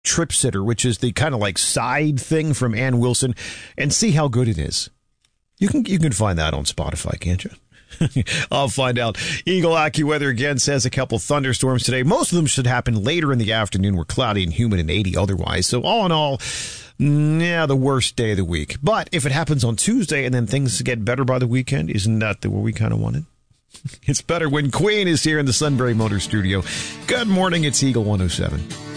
Trip Sitter, which is the kind of like side thing from Ann Wilson, and see how good it is. You can find that on Spotify, can't you? I'll find out. Eagle AccuWeather again says a couple thunderstorms today. Most of them should happen later in the afternoon. We're cloudy and humid and 80 otherwise. So all in all, the worst day of the week. But if it happens on Tuesday and then things get better by the weekend, isn't that what we kind of wanted? It's better when Queen is here in the Sunbury Motor Studio. Good morning. It's Eagle 107.